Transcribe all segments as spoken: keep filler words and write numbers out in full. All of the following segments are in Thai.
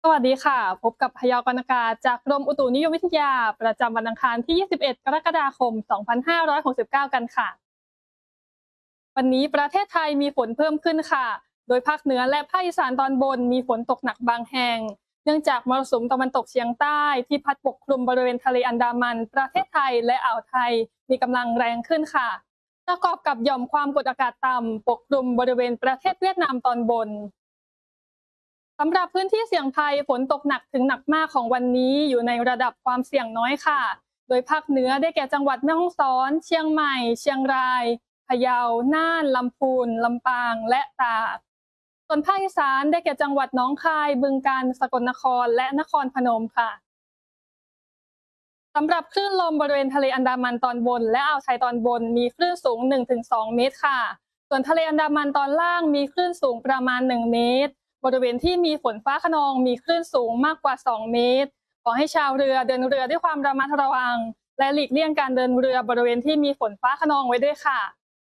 สวัสดีค่ะพบกับพยากรณ์อากาศจากกรมอุตุนิยมวิทยาประจำวันอังคารที่ ยี่สิบเอ็ด กรกฎาคม สองพันห้าร้อยหกสิบเก้า กันค่ะวันนี้ประเทศไทยมีฝนเพิ่มขึ้นค่ะโดยภาคเหนือและภาคอีสานตอนบนมีฝนตกหนักบางแห่งเนื่องจากมรสุมตะวันตกเฉียงใต้ที่พัดปกคลุมบริเวณทะเลอันดามันประเทศไทยและอ่าวไทยมีกำลังแรงขึ้นค่ะประกอบกับหย่อมความกดอากาศต่ำปกคลุมบริเวณประเทศเวียดนามตอนบน สำหรับพื้นที่เสี่ยงภัยฝนตกหนักถึงหนักมากของวันนี้อยู่ในระดับความเสี่ยงน้อยค่ะ โดยภาคเหนือได้แก่จังหวัดแม่ฮ่องสอน เชียงใหม่ เชียงราย พะเยา น่าน ลำพูน ลำปาง และตาก ส่วนภาคอีสานได้แก่จังหวัดหนองคาย บึงกาฬ สกลนคร และนครพนมค่ะ สำหรับคลื่นลมบริเวณทะเลอันดามันตอนบนและอ่าวไทยตอนบนมีคลื่นสูง หนึ่งถึงสอง เมตรค่ะ ส่วนทะเลอันดามันตอนล่างมีคลื่นสูงประมาณ หนึ่ง เมตร บริเวณที่มีฝนฟ้าคะนองมีคลื่นสูงมากกว่า สอง เมตร ขอให้ชาวเรือเดินเรือด้วยความระมัดระวังและหลีกเลี่ยงการเดินเรือบริเวณที่มีฝนฟ้าคะนองไว้ด้วยค่ะ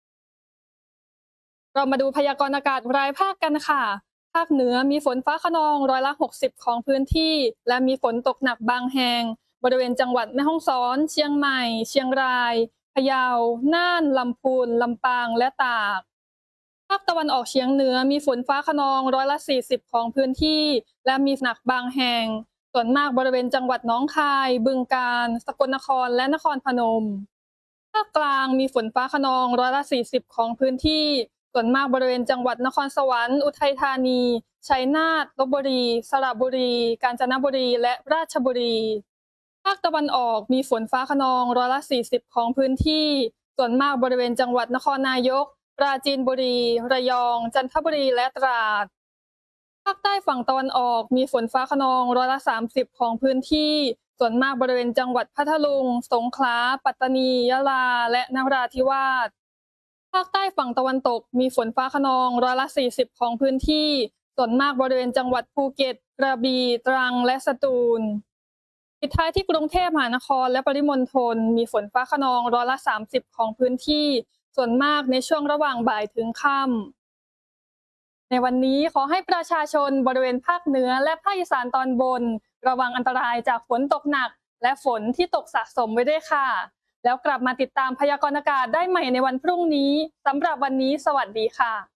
เรามาดูพยากรณ์อากาศรายภาคกันค่ะ ภาคเหนือมีฝนฟ้าคะนองร้อยละ หกสิบ ของพื้นที่ และมีฝนตกหนักบางแห่งบริเวณจังหวัดแม่ฮ่องสอน เชียงใหม่ เชียงราย พะเยา น่าน ลำพูน ลำปาง และตาก ภาคตะวันออกเฉียงเหนือมีฝนฟ้าคะนองร้อยละ สี่สิบ ของพื้นที่ และมีหนักบางแห่ง ส่วนมากบริเวณจังหวัดหนองคาย บึงกาฬ สกลนคร และนครพนม ภาคกลางมีฝนฟ้าคะนองร้อยละ สี่สิบ ของพื้นที่ ส่วนมากบริเวณจังหวัดนครสวรรค์ อุทัยธานี ชัยนาท ลพบุรี สระบุรี กาญจนบุรี และราชบุรี ภาคตะวันออกมีฝนฟ้าคะนองร้อยละ สี่สิบ ของพื้นที่ ส่วนมากบริเวณจังหวัดนครนายก ปราจีนบุรี ระยอง จันทบุรี และตราด ภาคใต้ฝั่งตะวันออกมีฝนฟ้าคะนองร้อยละ สามสิบ ของพื้นที่ ส่วนมากบริเวณจังหวัดพัทลุง สงขลา ปัตตานี ยะลา และนราธิวาส ภาคใต้ฝั่งตะวันตกมีฝนฟ้าคะนองร้อยละ สี่สิบ ของพื้นที่ ส่วนมากบริเวณจังหวัดภูเก็ต กระบี่ ตรัง และสตูล ปิดท้ายที่กรุงเทพมหานครและปริมณฑลมีฝนฟ้าคะนองร้อยละ สามสิบ ของพื้นที่ ส่วนมากในช่วงระหว่างบ่ายถึงค่ำ ในวันนี้ขอให้ประชาชนบริเวณภาคเหนือและภาคอีสานตอนบนระวังอันตรายจากฝนตกหนักและฝนที่ตกสะสมไว้ด้วยค่ะ แล้วกลับมาติดตามพยากรณ์อากาศได้ใหม่ในวันพรุ่งนี้ สำหรับวันนี้สวัสดีค่ะ